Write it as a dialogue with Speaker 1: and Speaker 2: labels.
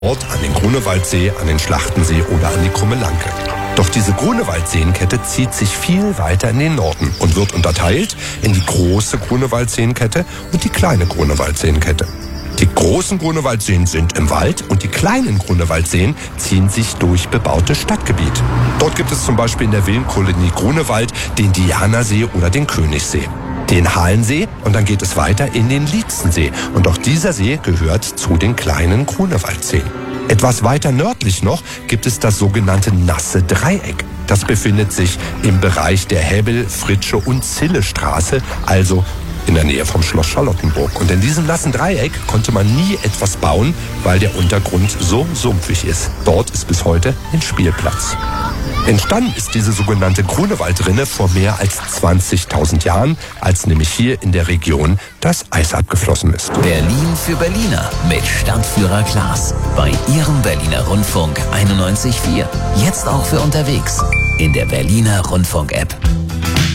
Speaker 1: Ort an den Grunewaldsee, an den Schlachtensee oder an die Krumme Lanke. Doch diese Grunewaldseenkette zieht sich viel weiter in den Norden und wird unterteilt in die große Grunewaldseenkette und die kleine Grunewaldseenkette. Die großen Grunewaldseen sind im Wald und die kleinen Grunewaldseen ziehen sich durch bebautes Stadtgebiet. Dort gibt es zum Beispiel in der Villenkolonie Grunewald den Dianersee oder den Königssee, den Halensee und dann geht es weiter in den Lietzensee. Und auch dieser See gehört zu den kleinen Grunewaldseen. Etwas weiter nördlich noch gibt es das sogenannte Nasse Dreieck. Das befindet sich im Bereich der Hebbel-, Fritsche- und Zillestraße, also in der Nähe vom Schloss Charlottenburg. Und in diesem nassen Dreieck konnte man nie etwas bauen, weil der Untergrund so sumpfig ist. Dort ist bis heute ein Spielplatz. Entstanden ist diese sogenannte Grunewaldrinne vor mehr als 20.000 Jahren, als nämlich hier in der Region das Eis abgeflossen ist.
Speaker 2: Berlin für Berliner mit Stadtführer Klaas bei Ihrem Berliner Rundfunk 91.4. Jetzt auch für unterwegs in der Berliner Rundfunk-App.